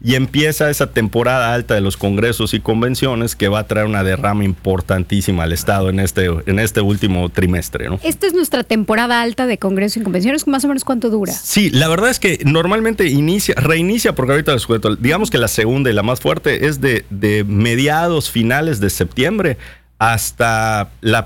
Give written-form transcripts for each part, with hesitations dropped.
y empieza esa temporada alta de los congresos y convenciones que va a traer una derrama importantísima al Estado en este último trimestre, ¿no? Esta es nuestra temporada alta de congresos y convenciones, ¿más o menos cuánto dura? Sí, la verdad es que normalmente reinicia, porque ahorita les cuento, digamos que la segunda y la más fuerte es de mediados, finales de septiembre hasta los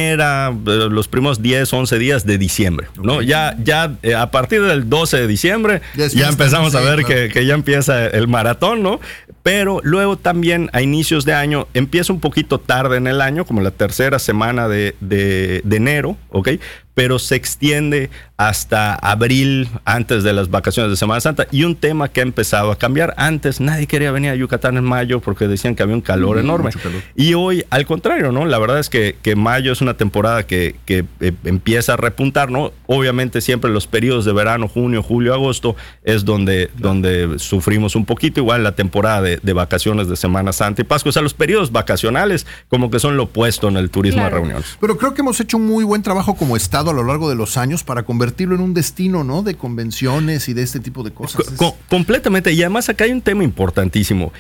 primeros 10, 11 días de diciembre, ¿no? Okay. Ya a partir del 12 de diciembre ya empezamos a ver que ya empieza el maratón, ¿no? Pero luego también a inicios de año empieza un poquito tarde en el año, como la tercera semana de enero, ¿ok? Pero se extiende hasta abril, antes de las vacaciones de Semana Santa. Y un tema que ha empezado a cambiar. Antes nadie quería venir a Yucatán en mayo porque decían que había un calor enorme. Calor. Y hoy, al contrario, ¿no? La verdad es que mayo es una temporada que empieza a repuntar, ¿no? Obviamente siempre los periodos de verano, junio, julio, agosto, es donde sufrimos un poquito. Igual la temporada de vacaciones de Semana Santa y Pascua. O sea, los periodos vacacionales como que son lo opuesto en el turismo de reuniones. Pero creo que hemos hecho un muy buen trabajo como Estado a lo largo de los años para convertirlo en un destino, ¿no? De convenciones y de este tipo de cosas. Completamente. Y además acá hay un tema importantísimo.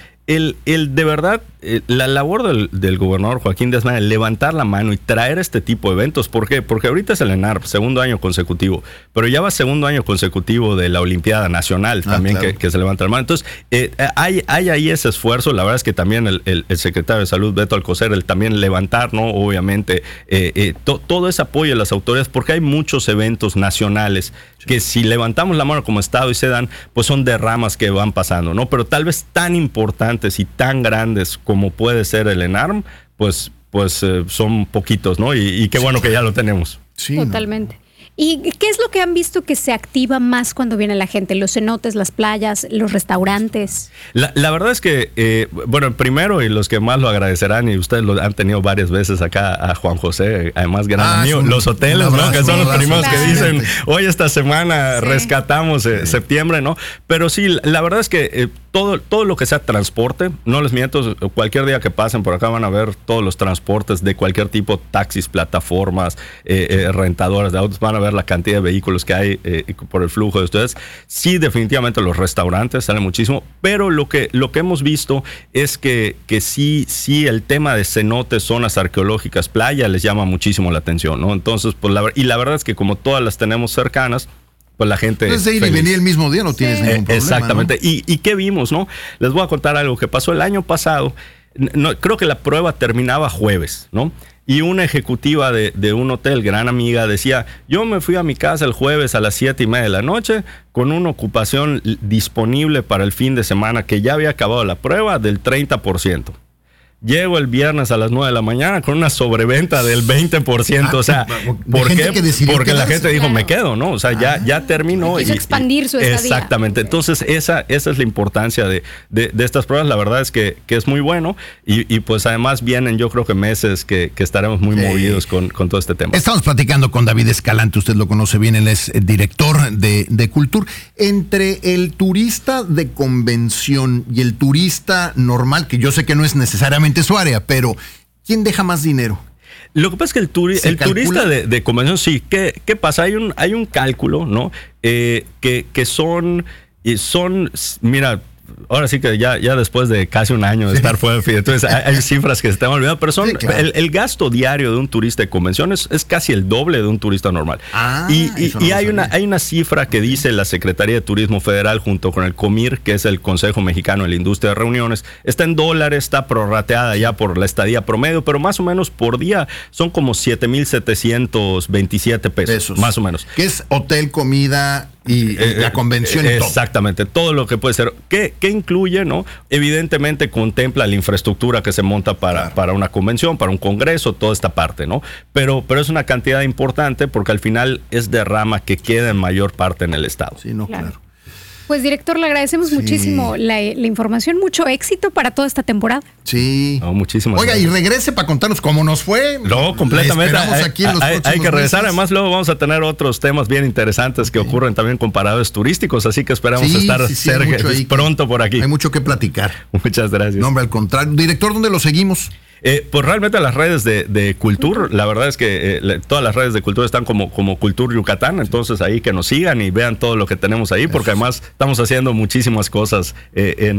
De verdad, la labor del gobernador Joaquín Díaz Maya, levantar la mano y traer este tipo de eventos. ¿Por qué? Porque ahorita es el ENARP, segundo año consecutivo, pero ya va segundo año consecutivo de la Olimpiada Nacional también, claro, que se levanta la mano. Entonces, hay ahí ese esfuerzo. La verdad es que también el secretario de Salud, Beto Alcocer, el también levantar, ¿no? Obviamente, todo ese apoyo de las autoridades, porque hay muchos eventos nacionales que si levantamos la mano como Estado y se dan, pues son derramas que van pasando, ¿no? Pero tal vez tan importantes y tan grandes como puede ser el ENARM, pues son poquitos, ¿no? Y qué bueno que ya lo tenemos. Sí, totalmente. ¿No? ¿Y qué es lo que han visto que se activa más cuando viene la gente? ¿Los cenotes, las playas, los restaurantes? La verdad es que, bueno, primero, y los que más lo agradecerán, y ustedes lo han tenido varias veces acá a Juan José, además gran amigo, los hoteles, ¿no? Que son los primeros que dicen, hoy esta semana rescatamos septiembre, ¿no? Pero sí, la verdad es que todo lo que sea transporte, no les miento, cualquier día que pasen por acá van a ver todos los transportes de cualquier tipo, taxis, plataformas, rentadoras de autos, van a ver la cantidad de vehículos que hay por el flujo de ustedes. Sí, definitivamente los restaurantes salen muchísimo, pero lo que hemos visto es que sí el tema de cenotes, zonas arqueológicas, playa les llama muchísimo la atención, ¿no? Entonces, pues la verdad es que como todas las tenemos cercanas, pues la gente... Entonces, ir y venir el mismo día no tienes ningún problema. Exactamente. ¿No? ¿Y qué vimos, no? Les voy a contar algo que pasó el año pasado. Creo que la prueba terminaba jueves, ¿no? Y una ejecutiva de un hotel, gran amiga, decía, yo me fui a mi casa el jueves a las 7:30 de la noche con una ocupación disponible para el fin de semana que ya había acabado la prueba del 30%. Llego el viernes a las 9 de la mañana con una sobreventa del 20%. O sea, ¿por qué? Porque la gente dijo, me quedo, ¿no? O sea, ya terminó. Quiso expandir su estadía. Exactamente. Entonces, esa es la importancia de estas pruebas. La verdad es que es muy bueno. Y pues además vienen, yo creo que meses que estaremos muy movidos con todo este tema. Estamos platicando con David Escalante, usted lo conoce bien, él es director de Cultur. Entre el turista de convención y el turista normal, que yo sé que no es necesariamente su área, pero ¿quién deja más dinero? Lo que pasa es que el turista de convención, sí. ¿Qué pasa? Hay un cálculo, ¿no? Que son, mira, ahora sí que ya después de casi un año de estar fuera, entonces hay cifras que se están olvidando, pero son el gasto diario de un turista de convención es casi el doble de un turista normal. Y hay una cifra que dice la Secretaría de Turismo Federal junto con el COMIR, que es el Consejo Mexicano de la Industria de Reuniones, está en dólares, está prorrateada ya por la estadía promedio, pero más o menos por día son como 7,727 pesos, más o menos. ¿Qué es hotel, comida y la convención? Exactamente, todo lo que puede ser. ¿Qué incluye, no? Evidentemente contempla la infraestructura que se monta para una convención, para un congreso, toda esta parte, ¿no? Pero es una cantidad importante porque al final es derrama que queda en mayor parte en el Estado. Sí, no, claro. Pues, director, le agradecemos muchísimo la información. Mucho éxito para toda esta temporada. Sí. No, muchísimas gracias. Y regrese para contarnos cómo nos fue. No, completamente. Aquí en los hay que regresar. meses. Además, luego vamos a tener otros temas bien interesantes que ocurren también con paradores turísticos. Así que esperamos estar pronto por aquí. Hay mucho que platicar. Muchas gracias. No, hombre, al contrario. Director, ¿dónde lo seguimos? Pues realmente las redes de Cultur, la verdad es que todas las redes de Cultur están como Cultur Yucatán, entonces ahí que nos sigan y vean todo lo que tenemos ahí, porque además estamos haciendo muchísimas cosas en